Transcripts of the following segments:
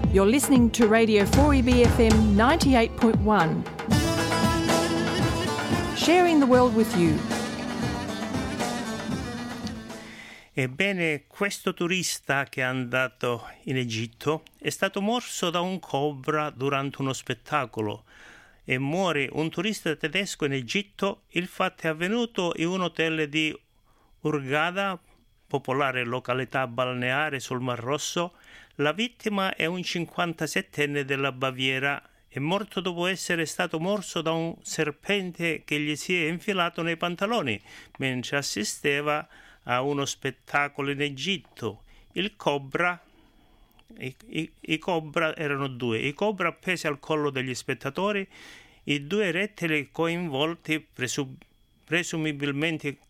You're listening to Radio 4EB FM 98.1. Sharing the world with you. Ebbene, questo turista che è andato in Egitto è stato morso da un cobra durante uno spettacolo e muore un turista tedesco in Egitto. Il fatto è avvenuto in un hotel di Hurghada, popolare località balneare sul Mar Rosso. La vittima è un 57enne della Baviera. È morto dopo essere stato morso da un serpente che gli si è infilato nei pantaloni mentre assisteva a uno spettacolo in Egitto. I cobra erano due. I cobra appesi al collo degli spettatori, i due rettili coinvolti, presumibilmente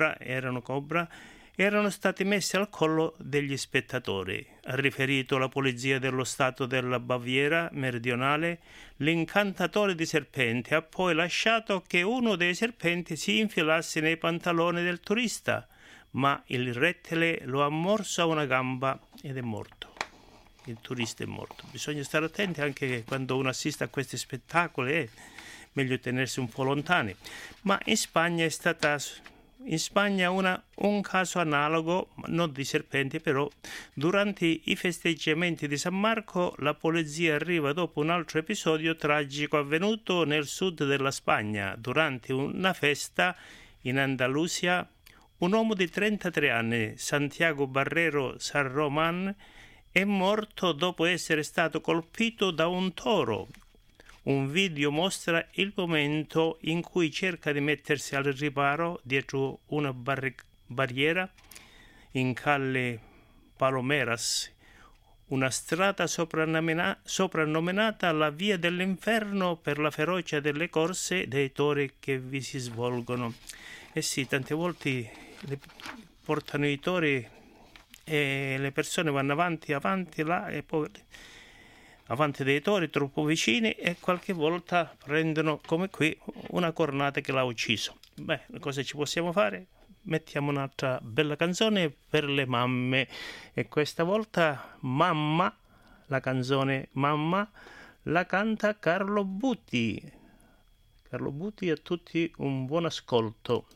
erano stati messi al collo degli spettatori. Ha riferito la polizia dello Stato della Baviera meridionale. L'incantatore di serpenti ha poi lasciato che uno dei serpenti si infilasse nei pantaloni del turista, ma il rettile lo ha morso a una gamba ed è morto. Il turista è morto. Bisogna stare attenti anche quando uno assiste a questi spettacoli, è meglio tenersi un po' lontani. Ma in Spagna un caso analogo, non di serpenti però. Durante i festeggiamenti di San Marco la polizia arriva dopo un altro episodio tragico avvenuto nel sud della Spagna. Durante una festa in Andalusia, un uomo di 33 anni, Santiago Barrero San Román, è morto dopo essere stato colpito da un toro. Un video mostra il momento in cui cerca di mettersi al riparo dietro una barriera in Calle Palomeras, una strada soprannominata la Via dell'Inferno per la ferocia delle corse dei tori che vi si svolgono. Eh sì, tante volte portano i tori e le persone vanno avanti là e poi avanti dei tori troppo vicini e qualche volta prendono, come qui, una cornata che l'ha ucciso. Beh, cosa ci possiamo fare? Mettiamo un'altra bella canzone per le mamme e questa volta Mamma, la canzone Mamma, la canta Carlo Butti. Carlo Butti, a tutti un buon ascolto.